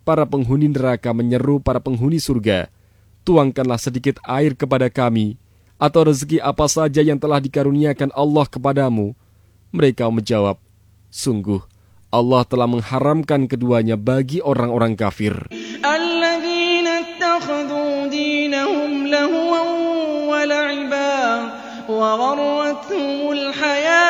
para penghuni neraka menyeru para penghuni surga, tuangkanlah sedikit air kepada kami, atau rezeki apa saja yang telah dikaruniakan Allah kepadamu. Mereka menjawab, sungguh, Allah telah mengharamkan keduanya bagi orang-orang kafir. Alladzina ittakhadhu dinahum lahwan wa la'iban wa gharratuhumul hayat